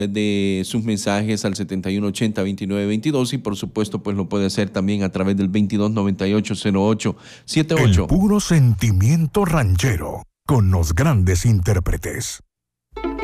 de sus mensajes al 7180-2922 y por supuesto pues lo puede hacer también a través del 2298-0878. El puro sentimiento ranchero con los grandes intérpretes.